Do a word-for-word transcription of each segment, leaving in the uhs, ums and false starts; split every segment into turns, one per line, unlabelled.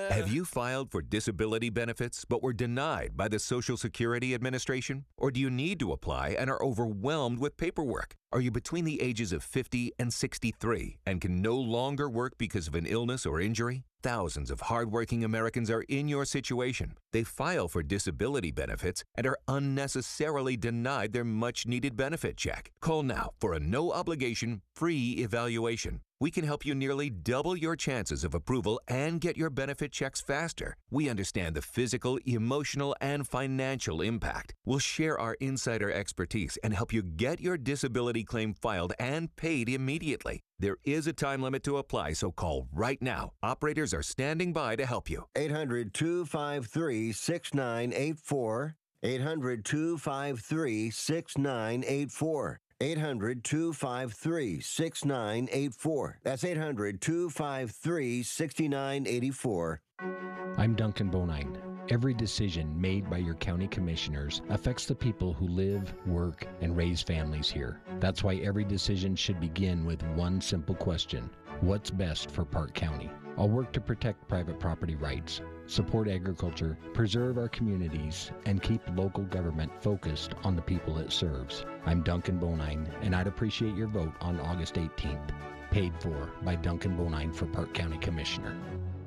Have you filed for disability benefits but were denied by the Social Security Administration? Or do you need to apply and are overwhelmed with paperwork? Are you between the ages of fifty and sixty-three and can no longer work because of an illness or injury? Thousands of hardworking Americans are in your situation. They file for disability benefits and are unnecessarily denied their much-needed benefit check. Call now for a no-obligation, free evaluation. We can help you nearly double your chances of approval and get your benefit checks faster. We understand the physical, emotional, and financial impact. We'll share our insider expertise and help you get your disability claim filed and paid immediately. There is a time limit to apply, so call right now. Operators are standing by to help you.
eight hundred, two five three, six nine eight four. eight hundred, two five three, six nine eight four. eight hundred, two five three, six nine eight four. That's eight hundred, two five three, six nine eight four.
I'm Duncan Bonine. Every decision made by your county commissioners affects the people who live, work, and raise families here. That's why every decision should begin with one simple question: what's best for Park County? I'll work to protect private property rights, support agriculture, preserve our communities, and keep local government focused on the people it serves. I'm Duncan Bonine, and I'd appreciate your vote on August eighteenth. Paid for by Duncan Bonine for Park County Commissioner.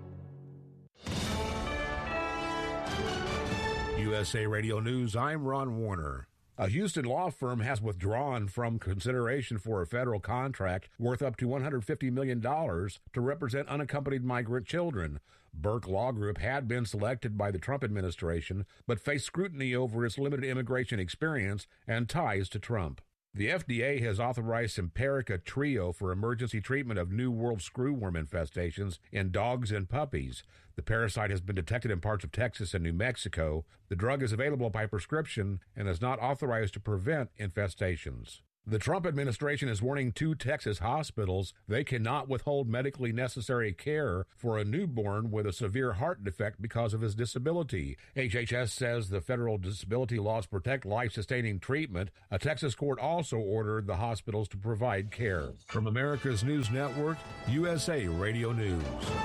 U S A Radio News, I'm Ron Warner. A Houston law firm has withdrawn from consideration for a federal contract worth up to one hundred fifty million dollars to represent unaccompanied migrant children. Burke Law Group had been selected by the Trump administration, but faced scrutiny over its limited immigration experience and ties to Trump. The F D A has authorized Simparica Trio for emergency treatment of New World screwworm infestations in dogs and puppies. The parasite has been detected in parts of Texas and New Mexico. The drug is available by prescription and is not authorized to prevent infestations. The Trump administration is warning two Texas hospitals they cannot withhold medically necessary care for a newborn with a severe heart defect because of his disability. H H S says the federal disability laws protect life-sustaining treatment. A Texas court also ordered the hospitals to provide care. From America's News Network, U S A Radio News.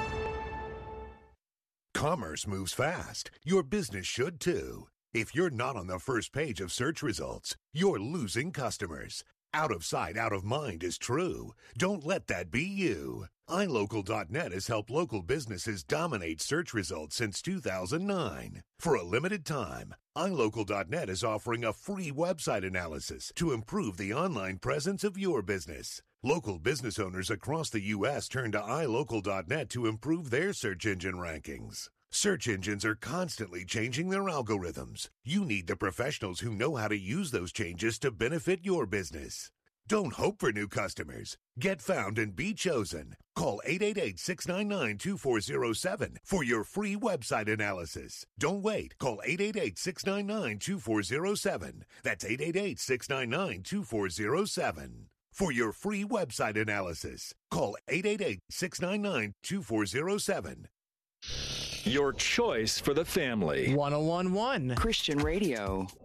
Commerce moves fast. Your business should too. If you're not on the first page of search results, you're losing customers. Out of sight, out of mind is true. Don't let that be you. i local dot net has helped local businesses dominate search results since two thousand nine. For a limited time, i local dot net is offering a free website analysis to improve the online presence of your business. Local business owners across the U S turn to i local dot net to improve their search engine rankings. Search engines are constantly changing their algorithms. You need the professionals who know how to use those changes to benefit your business. Don't hope for new customers. Get found and be chosen. Call eight eight eight, six nine nine, two four zero seven for your free website analysis. Don't wait. Call eight eight eight, six nine nine, two four zero seven. That's eight eight eight, six nine nine, two four zero seven. For your free website analysis, call eight eight eight, six nine nine, two four zero seven.
Your choice for the family.
one oh one point one
Christian Radio.